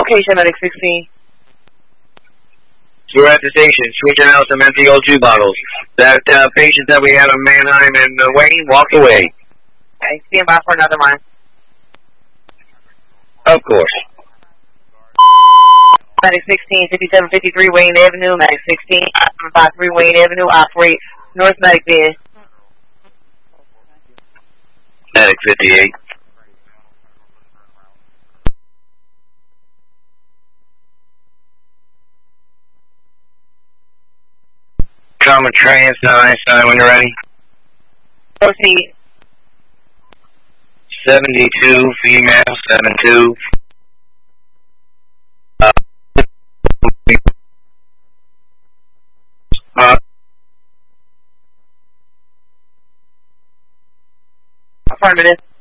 location, Medic 16. We're at the station, switching out some empty O2 bottles. That patient that we had on Manheim and Wayne walked away. Okay, stand by for another line. Of course. Medic 16, 5753 Wayne Avenue, Medic 16, 53 Wayne Avenue, operate North Medic Bed. Medic 58. Trauma trans, Einstein, when you're ready. Proceed. 72, female, 72. Affirmative.